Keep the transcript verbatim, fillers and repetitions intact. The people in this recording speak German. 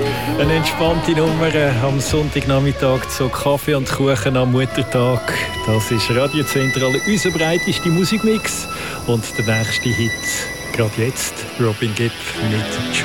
Eine entspannte Nummer am Sonntagnachmittag zu Kaffee und Kuchen am Muttertag. Das ist Radiozentrale, unser breitester Musikmix. Und der nächste Hit, gerade jetzt, Robin Gibb mit